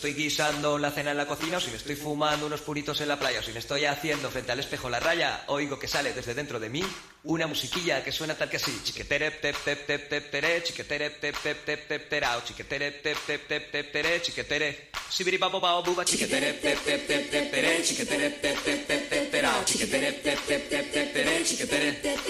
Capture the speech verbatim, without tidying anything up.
estoy guisando la cena en la cocina, o si me estoy fumando unos puritos en la playa, o si me estoy haciendo frente al espejo la raya, oigo que sale desde dentro de mí una musiquilla que suena tal que así. Chiquetere tep tep tep tep tere, chiquetere tep tep tep tep terao, chiquetere tep tep tep tep tere, chiquetere sibiri babo bao buba, chiquetere tep tep tep tep tere, chiquetere tep tep tep tep terao, chiquetere tep tep tep tep tere, chiquetere